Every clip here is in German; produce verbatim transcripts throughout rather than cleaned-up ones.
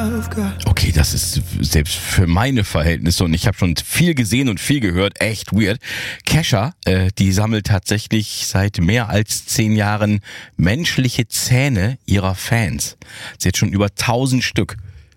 Okay, das ist selbst für meine Verhältnisse, und ich habe schon viel gesehen und viel gehört, echt weird. Kesha, äh, die sammelt tatsächlich seit mehr als zehn Jahren menschliche Zähne ihrer Fans. Sie hat schon über tausend Stück.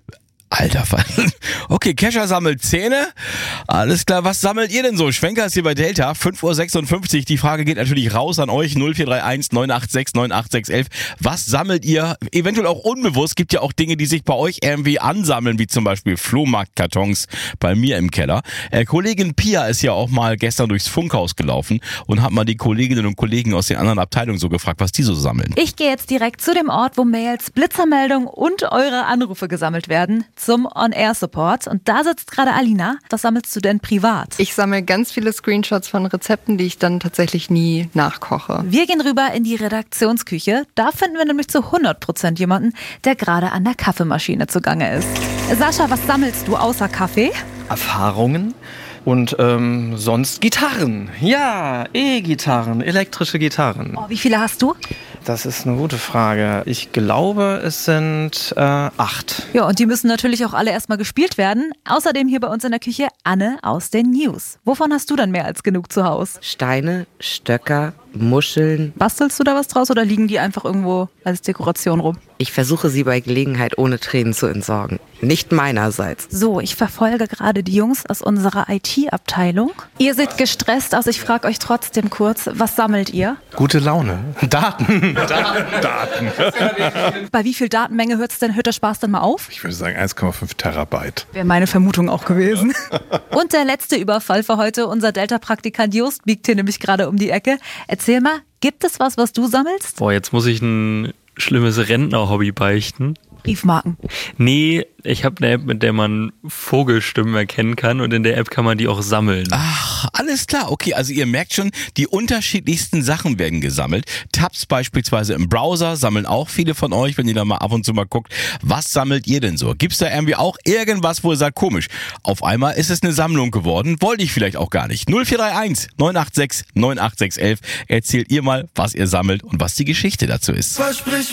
Alter, okay, Kesha sammelt Zähne. Alles klar, was sammelt ihr denn so? Schwenker ist hier bei Delta, fünf Uhr sechsundfünfzig. Die Frage geht natürlich raus an euch, null vier drei eins neun acht sechs neun acht sechs eins eins. Was sammelt ihr? Eventuell auch unbewusst. Gibt ja auch Dinge, die sich bei euch irgendwie ansammeln, wie zum Beispiel Flohmarktkartons bei mir im Keller. Äh, Kollegin Pia ist ja auch mal gestern durchs Funkhaus gelaufen und hat mal die Kolleginnen und Kollegen aus den anderen Abteilungen so gefragt, was die so sammeln. Ich gehe jetzt direkt zu dem Ort, wo Mails, Blitzermeldungen und eure Anrufe gesammelt werden, zum On-Air-Support. Und da sitzt gerade Alina. Was sammelst du denn privat? Ich sammle ganz viele Screenshots von Rezepten, die ich dann tatsächlich nie nachkoche. Wir gehen rüber in die Redaktionsküche. Da finden wir nämlich zu hundert Prozent jemanden, der gerade an der Kaffeemaschine zugange ist. Sascha, was sammelst du außer Kaffee? Erfahrungen und ähm, sonst Gitarren. Ja, E-Gitarren, elektrische Gitarren. Oh, wie viele hast du? Das ist eine gute Frage. Ich glaube, es sind äh, acht. Ja, und die müssen natürlich auch alle erstmal gespielt werden. Außerdem hier bei uns in der Küche Anne aus den News. Wovon hast du denn mehr als genug zu Hause? Steine, Stöcker, Muscheln. Bastelst du da was draus oder liegen die einfach irgendwo als Dekoration rum? Ich versuche sie bei Gelegenheit ohne Tränen zu entsorgen. Nicht meinerseits. So, ich verfolge gerade die Jungs aus unserer I T-Abteilung. Ihr seht gestresst aus. Ich frage euch trotzdem kurz, was sammelt ihr? Gute Laune. Daten. Daten. Daten. Bei wie viel Datenmenge hört es denn, hört der Spaß dann mal auf? Ich würde sagen eins Komma fünf Terabyte. Wäre meine Vermutung auch gewesen. Und der letzte Überfall für heute. Unser Delta-Praktikant Just biegt hier nämlich gerade um die Ecke. Erzähl mal, gibt es was, was du sammelst? Boah, jetzt muss ich ein schlimmes Rentner-Hobby beichten. Briefmarken. Nee, ich habe eine App, mit der man Vogelstimmen erkennen kann, und in der App kann man die auch sammeln. Ach, alles klar. Okay, also ihr merkt schon, die unterschiedlichsten Sachen werden gesammelt. Tabs beispielsweise im Browser sammeln auch viele von euch, wenn ihr da mal ab und zu mal guckt. Was sammelt ihr denn so? Gibt's da irgendwie auch irgendwas, wo ihr sagt, komisch, auf einmal ist es eine Sammlung geworden? Wollte ich vielleicht auch gar nicht. null vier drei eins neun acht sechs neun acht sechs eins eins. Erzählt ihr mal, was ihr sammelt und was die Geschichte dazu ist. Versprich